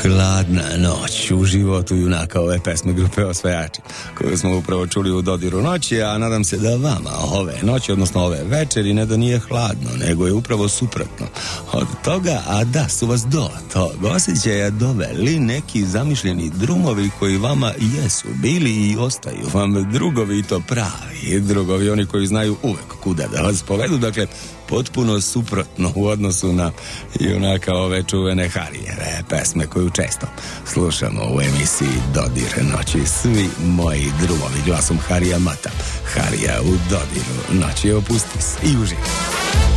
Hladna noć u životu junaka ove pesme grupe Osvajači, koju smo upravo čuli u dodiru noći, a nadam se da vama ove noći, odnosno ove večeri, ne da nije hladno, nego je upravo suprotno od toga, a da su vas do tog osjećaja doveli neki zamišljeni drumovi koji vama jesu bili i ostaju vam drugovi, i to pravi drugovi, oni koji znaju uvek kuda da vas povedu, dakle potpuno suprotno u odnosu na junaka ove čuvene Harijeve pesme koju često slušamo u emisiji Dodir noći. Svi moji drumovi glasom Harija Mata. Harija u dodiru noći, opusti se i uživaj.